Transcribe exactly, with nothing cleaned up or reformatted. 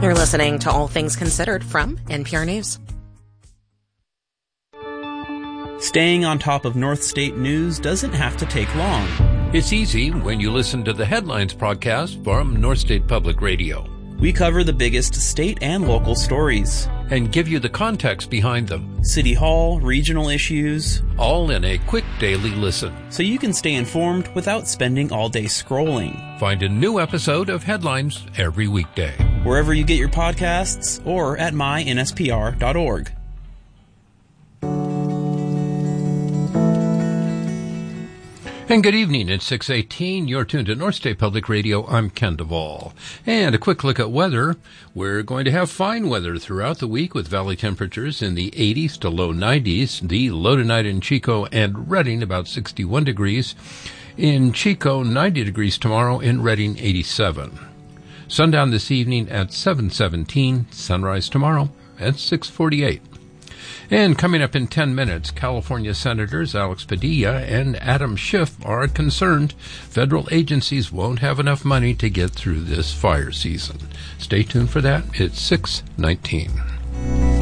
You're listening to All Things Considered from N P R News. Staying on top of North State news doesn't have to take long. It's easy when you listen to the Headlines podcast from North State Public Radio. We cover the biggest state and local stories and give you the context behind them. City Hall, regional issues, all in a quick daily listen. So you can stay informed without spending all day scrolling. Find a new episode of Headlines every weekday, wherever you get your podcasts or at my N S P R dot org. And good evening. It's six eighteen. You're tuned to North State Public Radio. I'm Ken Duvall. And a quick look at weather. We're going to have fine weather throughout the week with valley temperatures in the eighties to low nineties. The low tonight in Chico and Redding about sixty-one degrees. In Chico, ninety degrees tomorrow. In Redding, eighty-seven. Sundown this evening at seven seventeen. Sunrise tomorrow at six forty-eight. And coming up in ten minutes, California Senators Alex Padilla and Adam Schiff are concerned federal agencies won't have enough money to get through this fire season. Stay tuned for that. It's six nineteen.